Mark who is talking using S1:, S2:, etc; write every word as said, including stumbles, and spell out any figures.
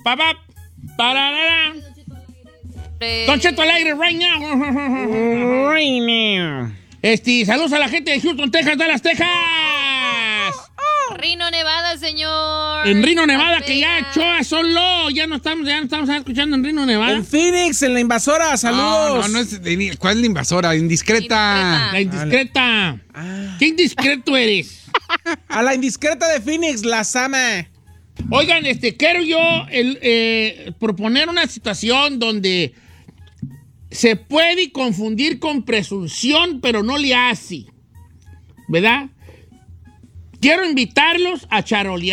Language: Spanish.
S1: Papá. Pararara. Don Cheto al aire right now.
S2: Right now.
S1: Este, saludos a la gente de Houston, Texas, Dallas, Texas.
S3: Reno, Nevada, señor.
S1: En Reno, Nevada, que ya choa solo. Ya no estamos, ya no estamos escuchando en Reno, Nevada.
S2: En Phoenix, en la invasora, saludos.
S4: No, no, no es. ¿Cuál es la invasora? Indiscreta.
S1: La indiscreta.
S2: Ah.
S1: ¿Qué indiscreto eres?
S2: A la indiscreta de Phoenix, la Sama.
S1: Oigan, este, quiero yo el, eh, proponer una situación donde se puede confundir con presunción, pero no le hace. ¿Verdad? Quiero invitarlos a charolear.